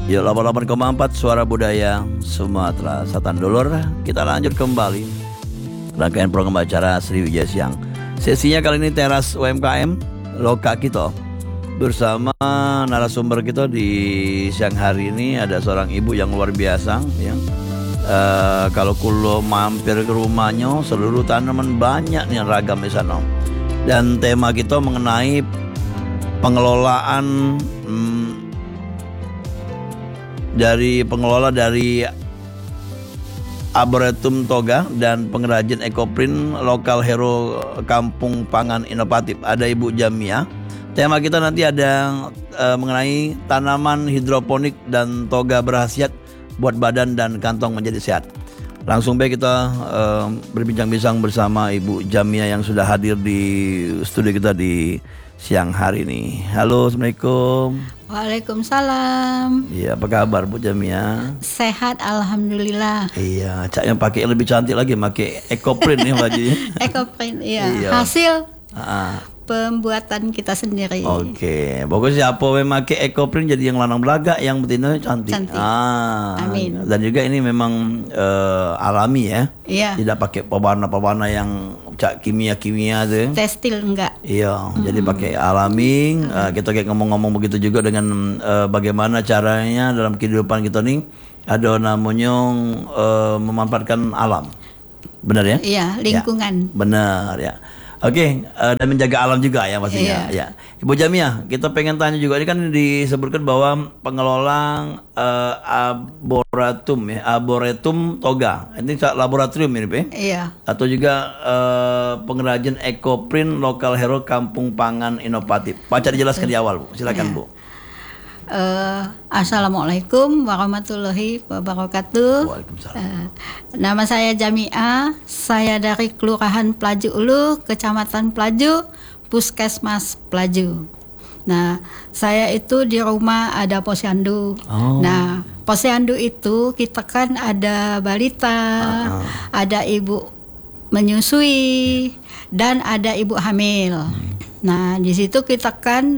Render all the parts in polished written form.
Yuk 88,4 Suara Budaya Sumatera Selatan Dulur. Kita lanjut kembali rangkaian program acara Sriwijaya Siang. Sesinya kali ini teras UMKM Loka kita. Bersama narasumber kita di siang hari ini ada seorang ibu yang luar biasa ya. Kalau kulo mampir ke rumahnya, seluruh tanaman banyak nih ragam di sana. Dan tema kita mengenai pengelolaan dari pengelola dari Arboretum Toga dan pengrajin ekoprint lokal hero Kampung Pangan Inovatif. Ada Ibu Jamia. Tema kita nanti ada mengenai tanaman hidroponik dan toga berkhasiat buat badan dan kantong menjadi sehat. Langsung baik kita berbincang-bincang bersama Ibu Jamia yang sudah hadir di studio kita di siang hari ini. Halo, Assalamualaikum. Waalaikumsalam. Iya, apa kabar Bu Jamia? Sehat, alhamdulillah. Iya, Cak yang pakai lebih cantik lagi, pakai ekoprint nih bajunya. Ekoprint, iya. Hasil pembuatan kita sendiri. Oke, pokoknya siapa yang pakai ekoprint jadi yang lanang belaga, yang betina cantik. Amin. Dan juga ini memang alami ya. Iya. Tidak pakai pewarna-pewarna yang cak kimia-kimia tuh. Tekstil enggak. Iya, jadi pakai alami. Kita kayak ngomong-ngomong begitu juga dengan bagaimana caranya dalam kehidupan kita nih ada namanya memanfaatkan alam. Benar ya? Iya, lingkungan. Ya, benar ya. Oke, dan menjaga alam juga ya pastinya. Ya. Ibu Jamia, kita pengen tanya juga, ini kan disebutkan bahwa pengelola Arboretum Toga, ini laboratorium ini Pak? Iya. Atau juga pengrajin ekoprint lokal hero Kampung Pangan Inovatif. Baca dijelaskan di awal Bu, silakan Bu. Assalamualaikum warahmatullahi wabarakatuh. Nama saya Jamia, saya dari Kelurahan Pelaju Ulu, Kecamatan Pelaju, Puskesmas Pelaju. Nah, saya itu di rumah ada posyandu. Nah, posyandu itu kita kan ada balita, ada ibu menyusui, dan ada ibu hamil. Nah, di situ kita kan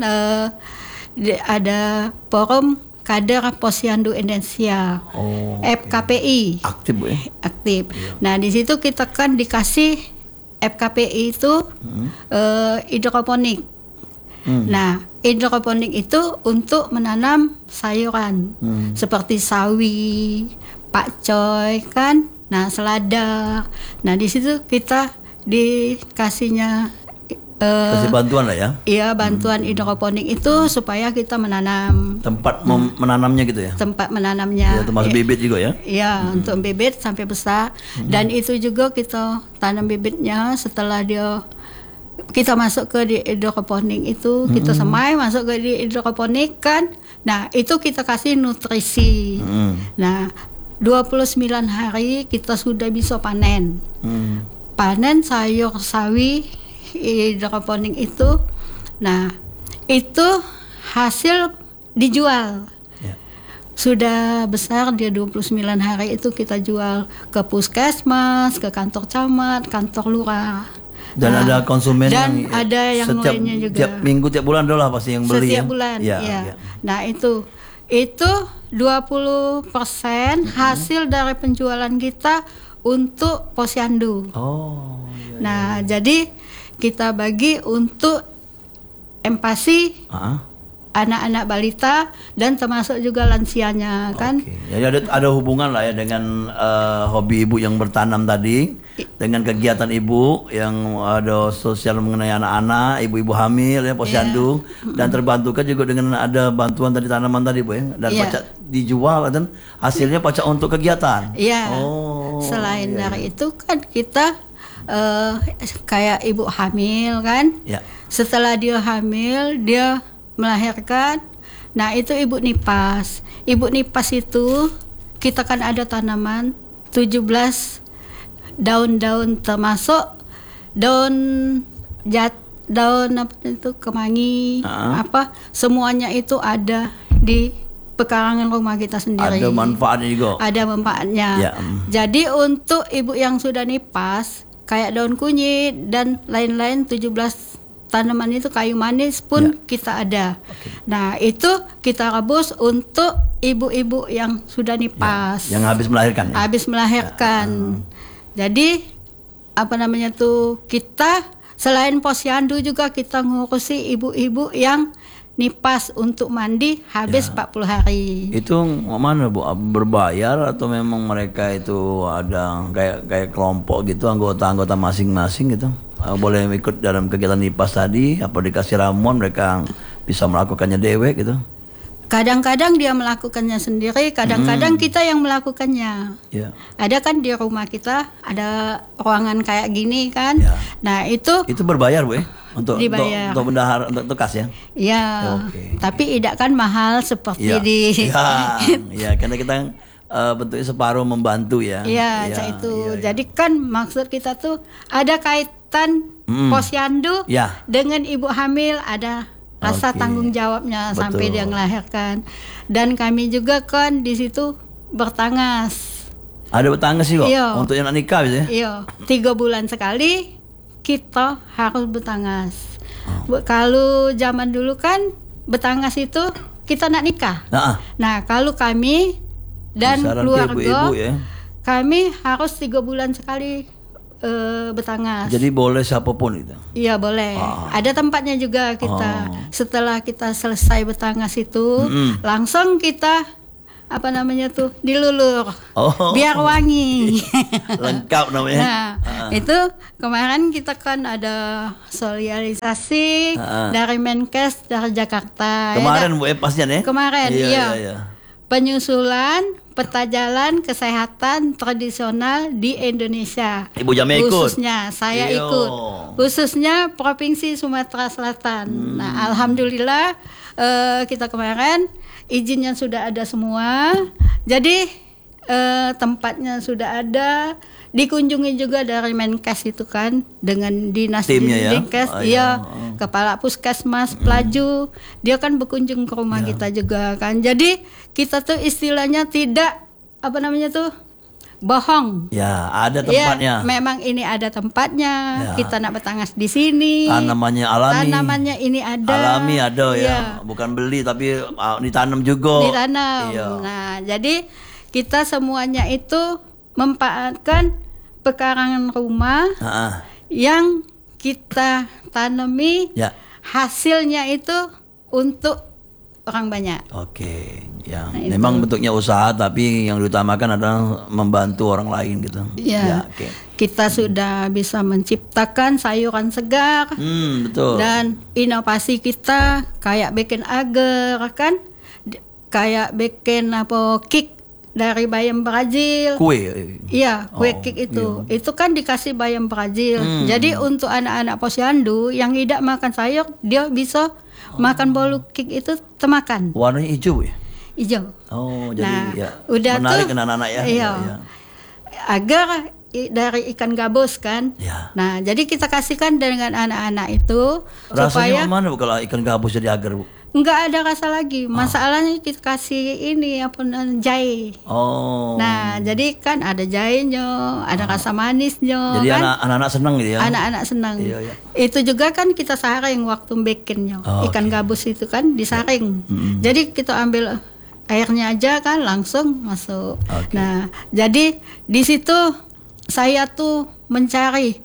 ada forum kader posyandu Indonesia, FKPI. Aktif Bu ya? Aktif. Nah, di situ kita kan dikasih FKPI itu hidroponik. Nah, hidroponik itu untuk menanam sayuran seperti sawi, pakcoy kan, nah selada. Nah, di situ kita dikasihnya kasih bantuan lah ya. Iya, bantuan hidroponik itu supaya kita menanam. Tempat menanamnya gitu ya. Tempat menanamnya. Ya, termasuk bibit juga ya. Iya, untuk bibit sampai besar. Dan itu juga kita tanam bibitnya setelah kita masuk ke di hidroponik itu, kita semai masuk ke di hidroponik kan. Nah, itu kita kasih nutrisi. Nah, 29 hari kita sudah bisa panen. Panen sayur sawi hidroponik itu. Nah, itu hasil dijual. Sudah besar, dia 29 hari itu kita jual ke puskesmas, ke kantor camat, kantor lurah. Dan ada konsumen dan ada yang setiap, lainnya juga. Tiap minggu, tiap bulan adalah pasti yang beli. Setiap bulan, ya. Nah, itu 20% hasil dari penjualan kita untuk posyandu. Nah, jadi kita bagi untuk empasi anak-anak balita dan termasuk juga lansianya kan. Jadi ada hubungan lah ya dengan hobi ibu yang bertanam tadi dengan kegiatan ibu yang ada sosial mengenai anak-anak, ibu-ibu hamil ya, posyandu, dan terbantukan juga dengan ada bantuan tadi tanaman tadi Bu ya, dan pacak dijual dan hasilnya pacak untuk kegiatan. Iya. Selain dari itu kan kita kayak ibu hamil kan, setelah dia hamil dia melahirkan, nah itu ibu nipas. Ibu nipas itu kita kan ada tanaman 17 daun-daun, termasuk daun apa itu kemangi, apa semuanya itu ada di pekarangan rumah kita sendiri. Ada manfaatnya juga. Ada manfaatnya. Jadi untuk ibu yang sudah nipas kayak daun kunyit dan lain-lain 17 tanaman itu, kayu manis pun kita ada. Nah, itu kita rebus untuk ibu-ibu yang sudah nipas, Yang habis melahirkan. Ya? habis melahirkan. Jadi apa namanya tuh, kita selain posyandu juga kita ngurusi ibu-ibu yang nipas untuk mandi habis 40 hari. Itu mana Bu? Berbayar atau memang mereka itu ada kayak kelompok gitu, anggota-anggota masing-masing gitu? Boleh ikut dalam kegiatan nipas tadi? Apa dikasih ramuan mereka bisa melakukannya dewek gitu? Kadang-kadang dia melakukannya sendiri, kadang-kadang kita yang melakukannya. Ya. Ada kan di rumah kita ada ruangan kayak gini kan. Ya. Nah itu berbayar Bu ya? Dibayar. Untuk bendahara, untuk kas ya? ya, Oke. tapi tidak kan mahal seperti Ya. di Ya, karena kita bentuknya separuh membantu ya. Iya, Ya, itu. ya. Jadi kan maksud kita tuh ada kaitan posyandu Ya. dengan ibu hamil, ada rasa Oke. tanggung jawabnya sampai Betul. dia melahirkan. Dan kami juga kan di situ bertangas. Ada bertangga sih kok Iya. untuk yang nak nikah gitu ya. Iya, 3 bulan sekali kita harus bertangas. Kalau zaman dulu kan bertangas itu kita nak nikah. Nah, kalau kami dan Disarankan keluarga, ibu-ibu ya. kami harus 3 bulan sekali bertangas. Jadi boleh siapapun itu. Iya boleh. Ada tempatnya juga kita. Setelah kita selesai bertangas itu, langsung kita apa namanya tuh dilulur, biar wangi. Lengkap namanya. Nah, itu kemarin kita kan ada sosialisasi dari Menkes dari Jakarta. Kemarin Bu pasnya ya? Kemarin, iya. Iya. Penyusulan peta jalan kesehatan tradisional di Indonesia. Ibu Jamia ikut? Khususnya saya Iyo. ikut. Khususnya Provinsi Sumatera Selatan. Nah, alhamdulillah kita kemarin izinnya sudah ada semua. Jadi tempatnya sudah ada. Dikunjungi juga dari Menkes itu kan dengan dinas Timnya ya? Menkes, Iya. kepala puskesmas Pelaju, dia kan berkunjung ke rumah kita juga kan. Jadi kita tuh istilahnya tidak apa namanya tuh bohong. Ya, ada tempatnya. Ya, memang ini ada tempatnya. Ya. Kita nak bertangas di sini. Tanamannya alami. Tanamannya ini ada. Alami ada ya. Iya. Bukan beli tapi ditanam juga. Ditanam. Iya. Nah, jadi kita semuanya itu memanfaatkan pekarangan rumah yang kita tanami, Ya. hasilnya itu untuk orang banyak. Oke, ya. Nah, itu. Memang bentuknya usaha tapi yang diutamakan adalah membantu orang lain gitu. Ya, oke. kita sudah bisa menciptakan sayuran segar Betul. dan inovasi kita kayak bikin agar kan, kayak bikin cake dari bayam Brazil. Kue. Iya, kue cake itu. Itu kan dikasih bayam Brazil. Jadi untuk anak-anak posyandu yang tidak makan sayur, dia bisa makan bolu cake itu termakan. Warnanya hijau ya? Hijau. Oh, jadi Nah, ya udah menarik tuh, anak-anak ya. iya. Ya. Agar dari ikan gabus kan. Ya. Nah, jadi kita kasihkan dengan anak-anak itu Rasanya supaya mana Bu kalau ikan gabus jadi agar Bu? enggak ada rasa lagi. Masalahnya kita kasih ini jahe. Oh. Nah, jadi kan ada jahenya, ada rasa manisnya. Jadi kan? anak-anak senang gitu ya. Anak-anak senang. Iya, iya. Itu juga kan kita saring waktu bikinnya. Ikan gabus itu kan disaring. Jadi kita ambil airnya aja kan langsung masuk. Oke. Nah, jadi di situ saya tuh mencari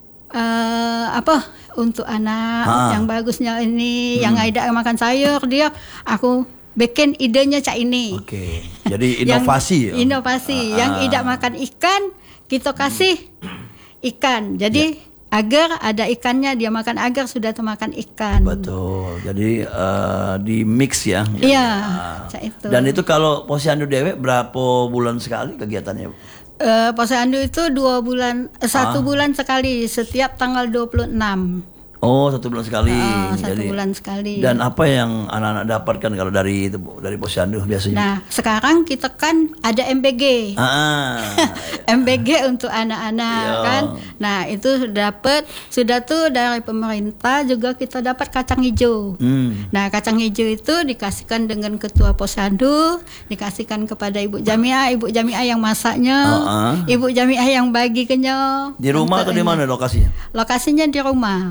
untuk anak yang bagusnya ini, yang tidak makan sayur, aku bikin idenya cak ini. Oke. Jadi inovasi ya. Inovasi yang tidak makan ikan kita kasih ikan. Jadi agar ada ikannya, dia makan agar sudah termakan ikan. Betul. Jadi di mix ya. Iya, cak itu. Dan itu kalau posyandu dewek berapa bulan sekali kegiatannya Bu? Posyandu itu 2 bulan, 1 bulan sekali setiap tanggal 26. Oh, 1 bulan sekali. 1 bulan sekali. Dan apa yang anak-anak dapatkan kalau dari itu Bu, dari posyandu biasanya? Nah, sekarang kita kan ada MBG. MBG untuk anak-anak kan. Nah, itu sudah tuh dari pemerintah juga kita dapat kacang hijau. Nah, kacang hijau itu dikasihkan dengan ketua posyandu, dikasihkan kepada Ibu Jamia yang masaknya, Ibu Jamia yang bagikannya. Di rumah atau di mana lokasinya? Lokasinya di rumah.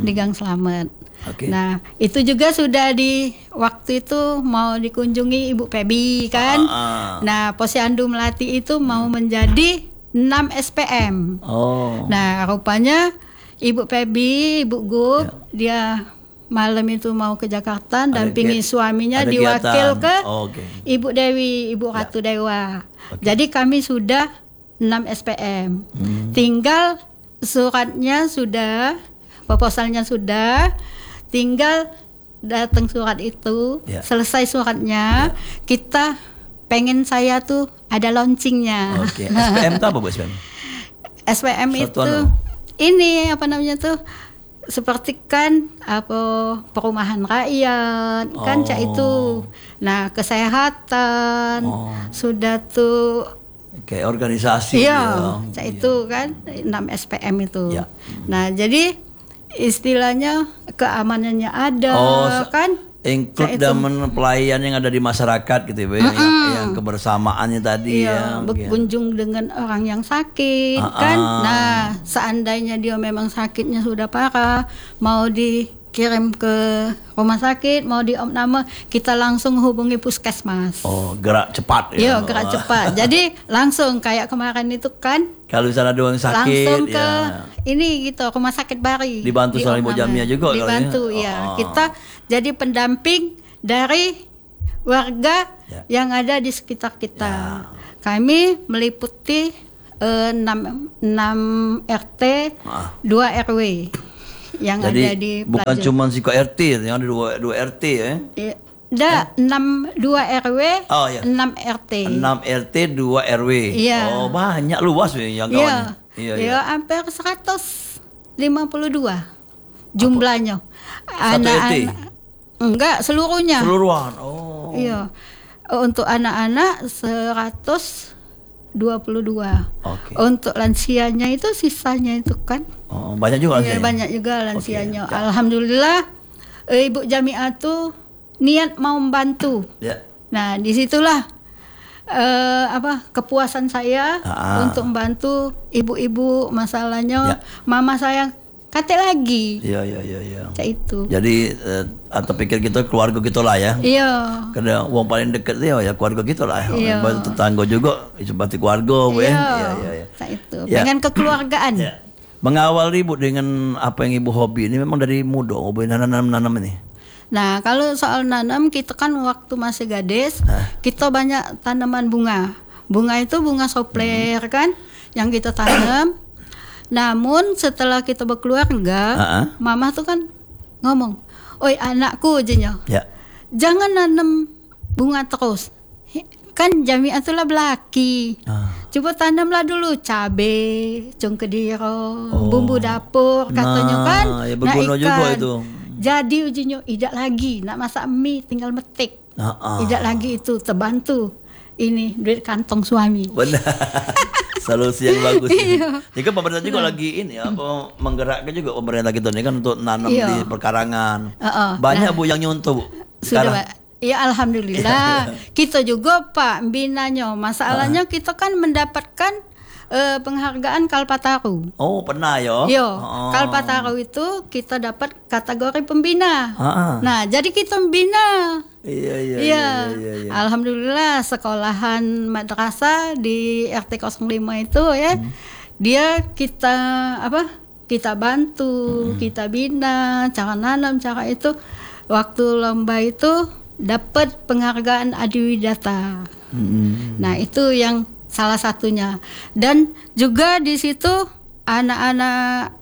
di Gang Slamet. Oke. Nah, itu juga sudah di waktu itu mau dikunjungi Ibu Pebi kan. Nah, Posyandu Melati itu mau menjadi 6 SPM. Oh. Nah, rupanya Ibu Pebi, Ibu Gup, dia malam itu mau ke Jakarta, dampingi suaminya, ada diwakil kegiatan. ke Oke. Ibu Dewi, Ibu Ratu Dewa. Jadi kami sudah 6 SPM. Tinggal suratnya sudah, proposalnya sudah, tinggal datang surat itu, selesai suratnya, kita pengen saya tuh ada launchingnya. Oke. SPM itu apa Bu SPM? SPM Satuan itu ini apa namanya tuh, seperti kan apa perumahan rakyat kan cak itu. Nah, kesehatan sudah tuh kayak organisasi. iya, cak itu kan 6 SPM itu. Ya. Nah, jadi istilahnya keamanannya ada kan. Include dalam pelayan yang ada di masyarakat gitu ya, Bu, yang kebersamaannya tadi Iya, berkunjung dengan orang yang sakit kan. Nah, seandainya dia memang sakitnya sudah parah, mau dikirim ke rumah sakit, mau diopname, kita langsung hubungi puskesmas. Oh, gerak cepat ya. Iya, gerak cepat. Jadi langsung kayak kemarin itu kan, kalau misalnya ada orang sakit langsung ke ya. ini gitu, rumah sakit Bari. Dibantu sama Ibu Jamia juga kali ya? Dibantu ya. Kita jadi pendamping dari warga yang ada di sekitar kita. Kami meliputi 6 RT, 2 RW yang Jadi ada di bukan Plaza. cuma si RT, yang ada dua RT ya. Ada 2 RW, Oh, ya. 6 RT. 6 RT 2 RW. Iya. Oh, banyak luas ya yang kawannya. Iya, hampir 152 jumlahnya. Satu RT? Enggak, seluruhnya. Keseluruhan. Oh. Iya. Untuk anak-anak 122. Oke. Untuk lansianya itu sisanya itu kan. Oh, banyak juga Iya, lansianya? banyak juga lansianya. Oke, ya. Alhamdulillah Ibu Jamiah tuh niat mau membantu. Ya. Nah, disitulah kepuasan saya untuk membantu ibu-ibu masalahnya. Mama saya kate lagi. Iya. Cak itu. Jadi atau pikir kita keluarga kita lah ya. Iya. Karena uang paling dekat dia ya keluarga kita lah. Iya. Tetangga juga seperti keluarga, Bu. Iya. Iya. Cak itu. Ya. Pengen kekeluargaan. Ya. Mengawal Ibu dengan apa yang Ibu hobi ini memang dari muda, hobi nanam ini. Nah, kalau soal nanam, kita kan waktu masih gadis, kita banyak tanaman bunga. Bunga itu bunga sopler kan, yang kita tanam. Namun setelah kita berkeluarga, mama tuh kan ngomong, "Oi anakku jenya, jangan nanam bunga terus. Kan Jamiah itulah belaki. Coba tanamlah dulu cabe, cung kediro, bumbu dapur katanya kan. Ya berguna juga itu. Jadi ujinya tidak lagi nak masak mie, tinggal metik. Tidak lagi itu terbantu. Ini duit kantong suami. Benar. Solusi yang bagus. Iya. Jadi kan pemerintah juga lagi ini apa menggerakkan juga pemerintah kita ini kan untuk nanam di perkarangan. Banyak Bu yang nyontoh, Bu. Sudah, Pak. Ya alhamdulillah. Kita juga Pak binanya. Masalahnya kita kan mendapatkan penghargaan Kalpataru. Oh, pernah ya? Yo, Kalpataru itu kita dapat kategori pembina. Nah, jadi kita membina. Iya. Alhamdulillah sekolahan madrasah di RT 05 itu ya. Dia kita bantu, kita bina, cara nanam, cara itu. Waktu lomba itu dapat penghargaan Adiwidata. Nah, itu yang salah satunya. Dan juga di situ anak-anak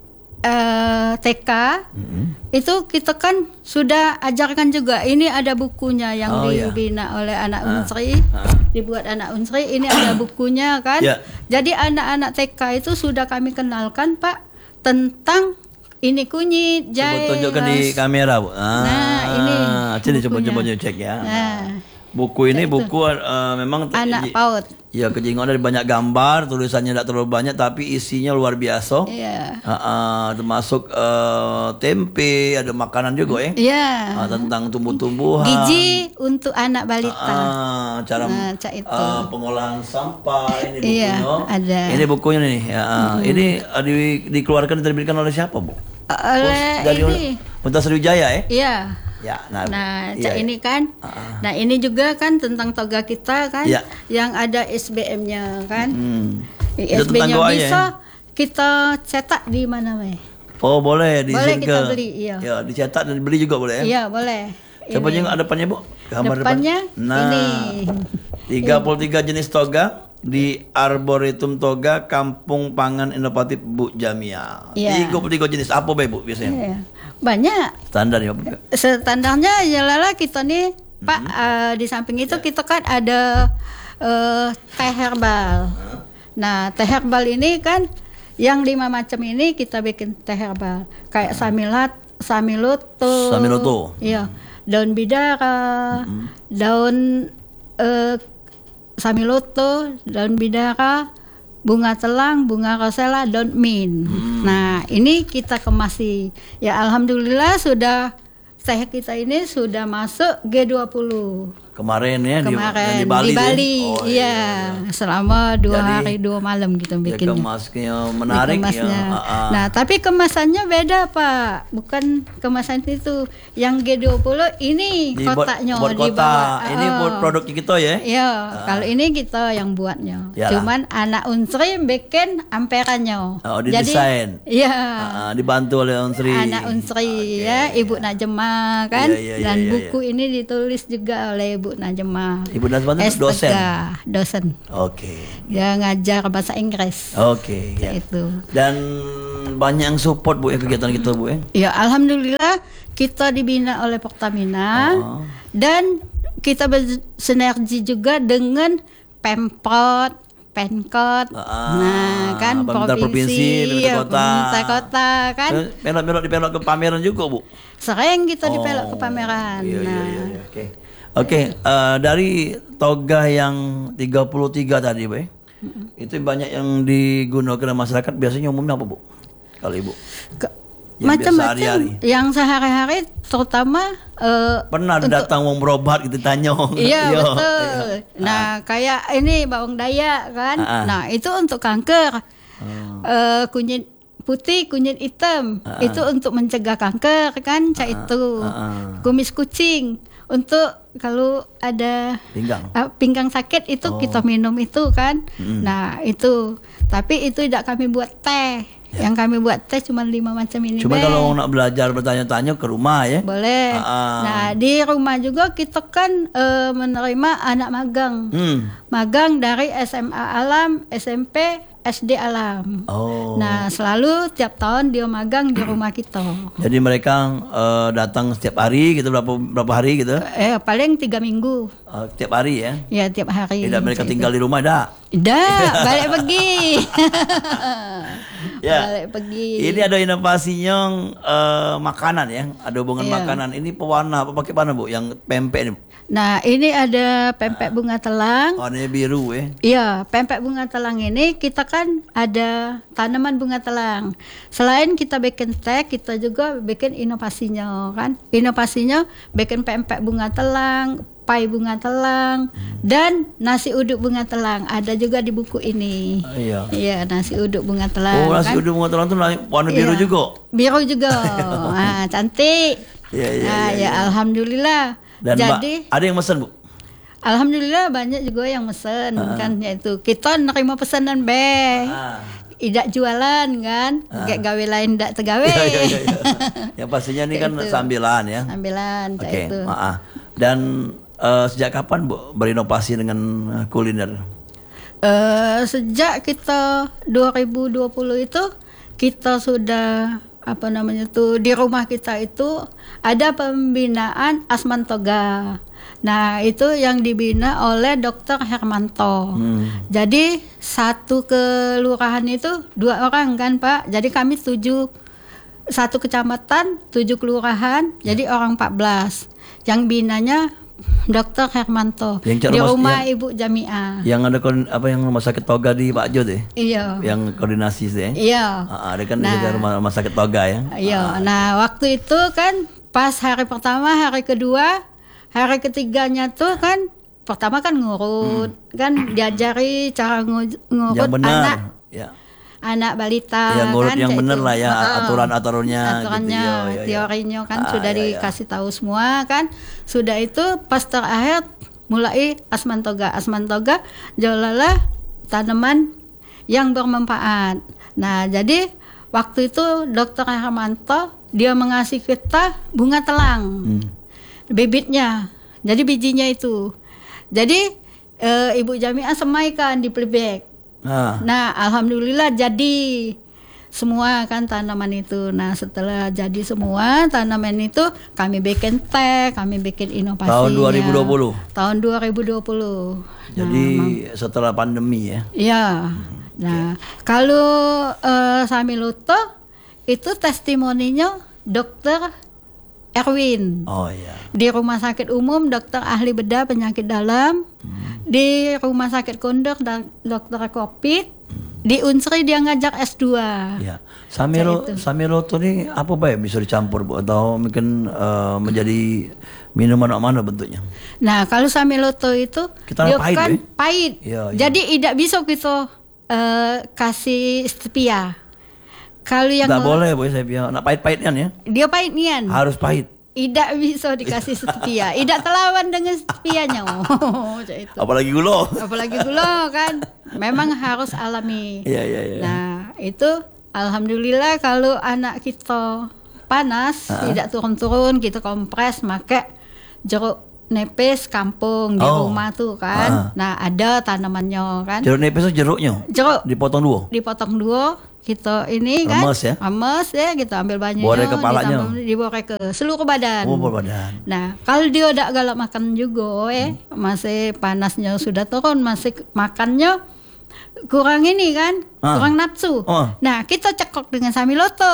TK itu kita kan sudah ajarkan juga. Ini ada bukunya yang dibina oleh anak Unsri, dibuat anak Unsri. Ini ada bukunya kan. Jadi anak-anak TK itu sudah kami kenalkan Pak tentang ini kunyit, jahe. Coba tunjukkan di kamera, Bu. Nah, ini. Sini coba cek ya. Nah, buku ini buku memang anak PAUD. Ya, kejingan ada banyak gambar, tulisannya tidak terlalu banyak tapi isinya luar biasa. Iya. Termasuk tempe, ada makanan juga ya. Iya. Tentang tumbuh-tumbuhan. Gizi untuk anak balita. Cara pengolahan sampah ini bukunya. Iya, ada. Ini bukunya nih. Ini dikeluarkan diterbitkan oleh siapa, Bu? oleh Dari ini. Universitas Sriwijaya ya? Iya. Ya, Nah, iya, iya. ini kan. Nah, ini juga kan tentang toga kita kan, Iya. yang ada SBM-nya kan. Itu tentang SBM-nya doanya, bisa ya? kita cetak di mana weh? Oh boleh Boleh diizin kita ke. beli, iya. Ya, dicetak dan beli juga boleh ya? Iya, boleh. Coba Ini. yang depannya Bu. Gambar Depannya depan. Nah, ini. 33 jenis toga di Arboretum Toga Kampung Pangan Inovatif Bu Jamia. Iya. 33 jenis apa Bu biasanya? Iya. Banyak. Standar ya Bu. Standarnya ya lala kita nih Pak, di samping itu kita kan ada teh herbal. Nah, teh herbal ini kan yang 5 macam ini kita bikin teh herbal. Kayak samiloto. Iya. Daun bidara, daun samiloto, daun bidara, bunga telang, bunga rosella, daun mint. Nah, ini kita kemasi. Ya alhamdulillah sudah teh kita ini sudah masuk G20. Kemarin ya Kemarin di Bali. di Bali, Oh, iya. Selama 2 Jadi, hari 2 malam kita Ya, bikin. kemasnya menarik Kemasnya. ya. Nah, tapi kemasannya beda Pak, bukan kemasan itu. Yang G20 ini kotaknya buat kota. dibawa. Ini buat produk kita ya. Iya, kalau ini kita yang buatnya. Yalah. Cuman anak Unsri bikin amperannya. Oh, didesain. Iya. Dibantu oleh Unsri. Anak Unsri ya, Ibu Najema kan. Iya, Dan iya, buku ini ditulis juga oleh Ibu Najema. Ibu Najma itu dosen. Dosen. Oke. Dia ngajar bahasa Inggris. Oke, ya. Itu. Dan banyak yang support Bu ya kegiatan kita Bu ya. Ya, alhamdulillah kita dibina oleh Pertamina dan kita bersinergi juga dengan Pemkot, Penkot. Nah, kan pemerintah provinsi, pemerintah kota. pemerintah kota kan. Pelok ke pameran juga Bu. Sering kita dipelok ke pameran. Iya, Nah, iya. Oke, dari toga yang 33 tadi Bu ya. Itu banyak yang digunakan masyarakat biasanya umumnya apa Bu? Kalau Ibu. Yang biasa macam-macam sehari-hari. yang sehari-hari terutama Pernah datang mau berobat gitu tanya. iya Yo, betul. iya. Nah, kayak ini bawang dayak kan. Nah, itu untuk kanker. Kunyit putih, kunyit hitam. Itu untuk mencegah kanker kan, itu. Kumis kucing untuk kalau ada pinggang sakit itu kita minum itu kan. Nah, itu. Tapi itu tidak kami buat teh. Yang kami buat teh cuma 5 macam ini. Cuma kalau nak belajar bertanya-tanya ke rumah ya. Boleh. Nah, di rumah juga kita kan menerima anak magang. Magang dari SMA Alam, SMP, SD Alam. Nah, selalu tiap tahun dia magang di rumah kita. Jadi mereka datang setiap hari gitu, berapa hari gitu? Paling 3 minggu. Tiap hari ya? Ya, tiap hari. Tidak mereka tinggal di rumah dah? Balik pergi. Ya. Balik pergi. Ini ada inovasinya makanan ya, ada hubungan makanan. Ini pewarna apa pakai mana Bu? Yang pempek ini. Nah, ini ada pempek bunga telang. Warnanya biru ya. Iya, pempek bunga telang ini kita kan ada tanaman bunga telang. Selain kita bikin teh, kita juga bikin inovasinya kan. Inovasinya bikin pempek bunga telang, pai bunga telang, dan nasi uduk bunga telang. Ada juga di buku ini. Iya, nasi uduk bunga telang. Nasi uduk bunga telang itu warna biru juga. Biru juga. Nah, cantik. Iya. Alhamdulillah. Dan jadi ada yang mesen Bu? Alhamdulillah banyak juga yang mesen kan, yaitu kita nerima pesanan Idak jualan kan, kayak gawe lain ndak tegawe. Iya. Yang pastinya ini kan sambilan ya. Sambilan kayak itu. Dan sejak kapan Bu berinovasi dengan kuliner? Sejak kita 2020 itu kita sudah di rumah kita itu ada pembinaan Asman Toga. Nah, itu yang dibina oleh Dr. Hermanto. Jadi satu kelurahan itu 2 orang kan Pak. Jadi kami 7, satu kecamatan 7 kelurahan, jadi orang 14. Yang binanya Dr. Hermanto di rumah Ibu Jamia. Yang ada yang rumah sakit Toga di Pak Jo deh. Iya. Yang koordinasi sih. Iya. Ada kan rumah sakit Toga ya. Iya. Nah, waktu itu kan pas hari pertama, hari kedua, hari ketiganya tuh kan pertama kan ngurut, kan diajari cara ngurut yang benar. anak. Ya. anak balita Ya ngurut kan yang kayak bener itu. lah ya, aturan-aturannya Aturannya, gitu. Ya. teorinya kan sudah ya. dikasih tahu semua kan. Sudah itu pas terakhir mulai asmantoga. Asmantoga jolalah tanaman yang bermanfaat. Nah, jadi waktu itu Dr. Hermanto dia mengasih kita bunga telang. Bibitnya. Jadi bijinya itu. Jadi Ibu Jamiah semaikan di playback. Nah, alhamdulillah jadi semua kan tanaman itu. Nah, setelah jadi semua tanaman itu kami bikin teh, kami bikin inovasinya. Tahun 2020. Tahun 2020. Jadi setelah pandemi ya. Iya. Nah, kalau Samiloto itu testimoninya Dokter Erwin. Oh iya. Di Rumah Sakit Umum Dokter Ahli Bedah Penyakit Dalam. Di Rumah Sakit Kondok Dokter Covid. Di Unsri dia ngajak S2. Ya. Samiloto ini apa ya bisa dicampur Bu atau mungkin menjadi minuman mana bentuknya? Nah, kalau Samiloto itu Kita dia pahit, kan ya? pahit. Iya. Jadi tidak bisa kita kasih stevia. Kalau yang Tidak boleh Bu, saya bilang. Nak pahit-pahitnya ya. dia pahit nian. Harus pahit. Tidak bisa dikasih stevia. Tidak terlawan dengan stevianya. Macam itu. Apalagi gula. Apalagi gula kan. Memang harus alami. Iya. Nah, itu alhamdulillah kalau anak kita panas, tidak turun-turun, kita kompres pakai jeruk nepes kampung di rumah tuh kan. Nah, ada tanamannya kan. Jeruk nipis itu jeruknya. Jeruk Dipotong dua. kita ini kan Remes ya? remes ya, kita ambil banyak, Borek kepalanya. diborek ke seluruh badan. Badan. Nah, kalau dia udah galak makan juga masih panasnya sudah turun, masih makannya kurang ini kan, kurang nafsu. Nah, kita cekok dengan Samiloto.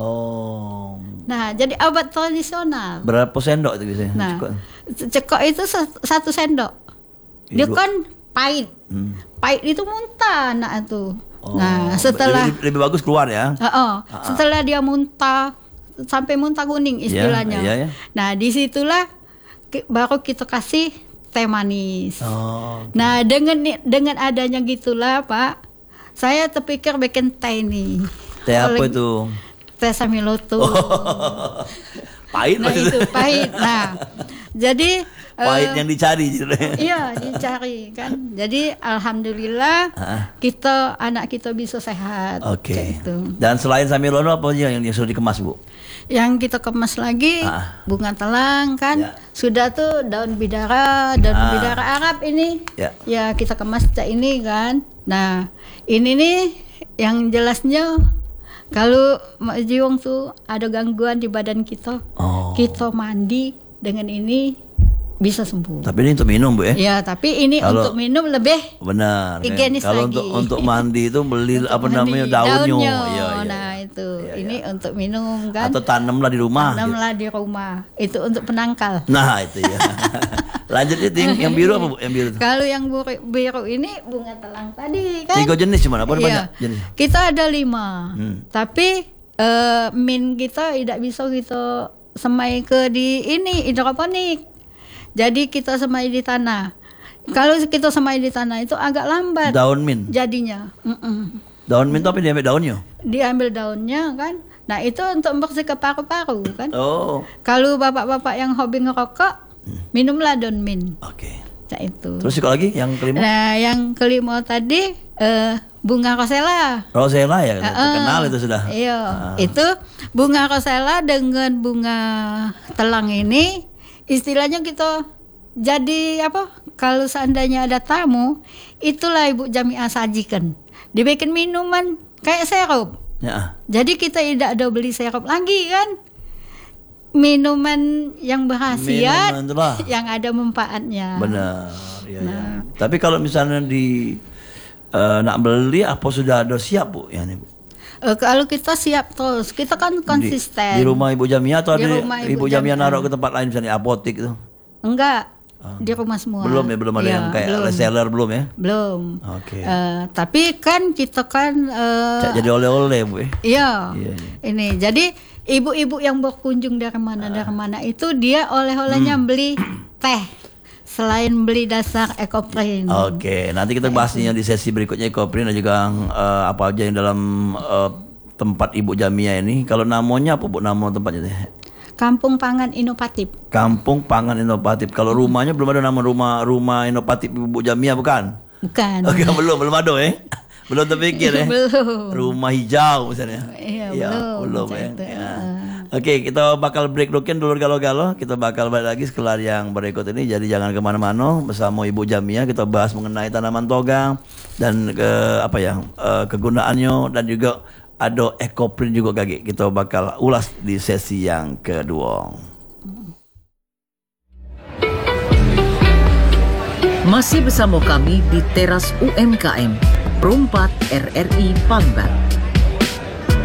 Nah, jadi obat tradisional. Berapa sendok itu biasanya? Nah, cekok itu 1 sendok. Dia kan pahit. Pahit itu muntah anak itu. Nah, setelah lebih bagus keluar ya. Setelah dia muntah sampai muntah kuning istilahnya. Iya. Nah, disitulah baru kita kasih teh manis. Nah, dengan adanya gitulah Pak, saya terpikir bikin teh ini. Teh apa itu? Teh Samiloto. Pahit Nah, itu pahit. Nah, jadi pahit yang dicari gitu. Iya, dicari kan. Jadi alhamdulillah anak kita bisa sehat. Oke. Gitu. Dan selain Samiloto apa yang sudah dikemas Bu? Yang kita kemas lagi bunga telang kan. Ya. Sudah tuh daun bidara Arab ini. Ya, kita kemas ini kan. Nah, ini nih yang jelasnya kalau Mak Jiwong tuh ada gangguan di badan kita, kita mandi dengan ini bisa sembuh. Tapi ini untuk minum Bu ya? Ya, tapi ini untuk minum lebih benar. higienis Kalau lagi. untuk mandi itu beli namanya daunnya. Iya. Nah, itu. Ini untuk minum kan. Atau tanamlah di rumah. Tanamlah di rumah. Itu untuk penangkal. Nah, itu ya. Lanjut itu yang biru apa Bu? Yang biru. Kalau yang biru ini bunga telang tadi kan. 3 jenis cuma apa banyak jenis? Kita ada 5. Tapi min kita tidak bisa kita semai ke di ini hidroponik. Jadi kita semai di tanah. Kalau kita semai di tanah itu agak lambat. Daun min. Jadinya. Daun min tapi diambil daunnya. Diambil daunnya kan. Nah, itu untuk membersihkan paru-paru kan. Kalau bapak-bapak yang hobi ngerokok, minumlah daun min. Oke. Nah, itu. Terus kalau lagi yang kelima? Nah, yang kelima tadi bunga rosella. Rosella ya, terkenal itu sudah. Iya, itu bunga rosella dengan bunga telang ini istilahnya kita jadi apa? Kalau seandainya ada tamu, itulah Ibu Jamiah sajikan. Dibikin minuman kayak sirup. Ya. Jadi kita tidak ada beli sirup lagi kan? Minuman yang berkhasiat, yang ada manfaatnya. Benar. Ya. Tapi kalau misalnya nak beli apa sudah ada siap Bu? Ya nih Bu. Kalau kita siap terus, kita kan konsisten. Di rumah Ibu Jamiah atau Di ada rumah Ibu Jamiah naruh ke tempat lain misalnya apotik itu? Enggak, di rumah semua. Belum ada yang kayak reseller belum ya? Belum. Oke. Tapi kan kita kan jadi oleh-oleh Bu ya? Iya. Ini jadi ibu-ibu yang berkunjung dari mana itu dia oleh-olehnya beli teh selain beli dasar ekoprint. Oke, nanti kita bahasnya di sesi berikutnya ekoprint dan juga apa aja yang dalam tempat Ibu Jamia ini. Kalau namanya apa Bu, nama tempatnya teh? Kampung Pangan Inovatif. Kampung Pangan Inovatif. Kalau rumahnya belum ada nama rumah inovatif Ibu Jamia bukan? Bukan. Oke, belum ada belum terpikir ya. Belum. Rumah hijau misalnya. Iya, belum macam ya. itu. Ya. Oke, kita bakal break dulu dulur galau-galau. Kita bakal balik lagi setelah yang berikut ini. Jadi jangan kemana-mana, bersama Ibu Jamia kita bahas mengenai tanaman toga dan kegunaannya, dan juga ada ekoprint juga kaki. Kita bakal ulas di sesi yang kedua. Masih bersama kami di Teras UMKM, Perumpat RRI Palembang.